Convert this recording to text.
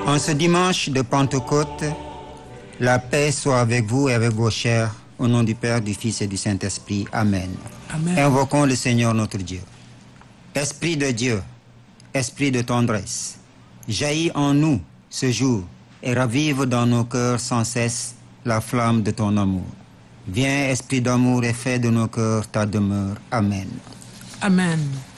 En ce dimanche de Pentecôte, la paix soit avec vous et avec vos chers, au nom du Père, du Fils et du Saint-Esprit. Amen. Amen. Invoquons le Seigneur notre Dieu. Esprit de Dieu, esprit de tendresse, jaillis en nous ce jour et ravive dans nos cœurs sans cesse la flamme de ton amour. Viens, esprit d'amour, et fais de nos cœurs ta demeure. Amen. Amen.